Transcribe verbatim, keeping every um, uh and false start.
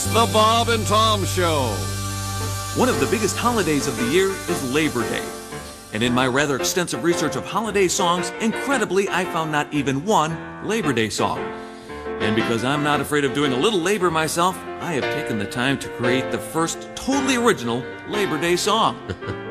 It's the Bob and Tom Show. One of the biggest holidays of the year is Labor Day. And in my rather extensive research of holiday songs, incredibly, I found not even one Labor Day song. And because I'm not afraid of doing a little labor myself, I have taken the time to create the first totally original Labor Day song.